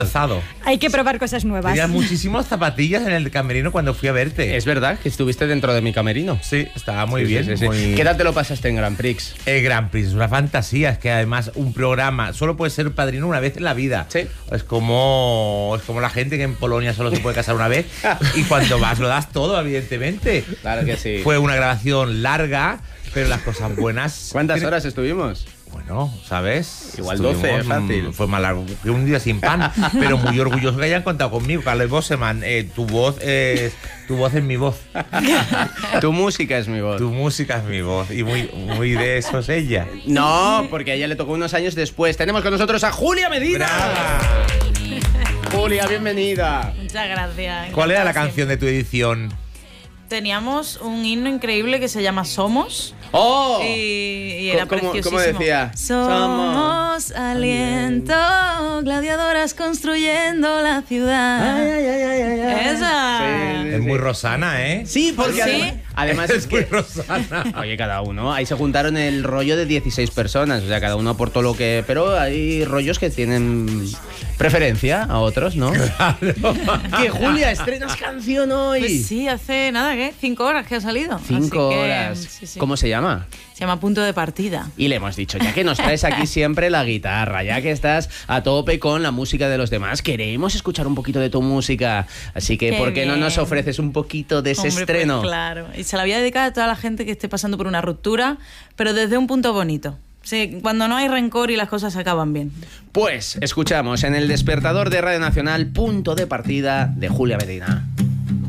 calzado. Hay que probar cosas nuevas. Tenía muchísimas zapatillas en el camerino cuando fui a verte. Es verdad que estuviste dentro de mi camerino. Sí, estaba muy Sí, bien. sí, sí. Muy... ¿Qué tal te lo pasaste en Grand Prix? El Grand Prix, una fantasía. Es que además un programa solo puede ser padrino una vez en la vida. Sí. Es como la gente que en Polonia solo se puede casar una vez y cuando vas lo das todo, evidentemente. Claro que sí. Fue una grabación larga, pero las cosas buenas... ¿Cuántas horas estuvimos? Bueno, ¿sabes? Igual 12, fácil. Fue más largo que un día sin pan, pero muy orgulloso que hayan contado conmigo. Carles Boseman, tu voz es mi voz. Tu música es mi voz. Tu música es mi voz. Y muy de eso es ella. No, porque a ella le tocó unos años después. Tenemos con nosotros a Julia Medina. ¡Brava! Julia, bienvenida. Muchas gracias. ¿Cuál era la Encantada canción de tu edición? Teníamos un himno increíble que se llama Somos. ¡Oh! Y era ¿Cómo preciosísimo. decía? Somos aliento, gladiadoras construyendo la ciudad. Esa. Sí, Es muy Rosana, ¿eh? Sí, porque ¿Sí? además Es es muy que... Rosana. Oye, cada uno. Ahí se juntaron el rollo de 16 personas. O sea, cada uno aportó lo que... Pero hay rollos que tienen preferencia a otros, ¿no? Que Julia, estrenas canción hoy. Pues sí, hace nada, ¿qué? 5 horas que ha salido. 5 Así que, horas. sí. ¿Cómo se llama? Se llama Punto de Partida. Y le hemos dicho, ya que nos traes aquí siempre la guitarra, ya que estás a tope con la música de los demás, queremos escuchar un poquito de tu música. Así que, Qué ¿por qué no nos bien. ofreces un poquito de ese Hombre, estreno? pues claro. Y se la voy a dedicar a toda la gente que esté pasando por una ruptura, pero desde un punto bonito. Sí, cuando no hay rencor y las cosas acaban bien. Pues escuchamos en el despertador de Radio Nacional, Punto de Partida de Julia Medina.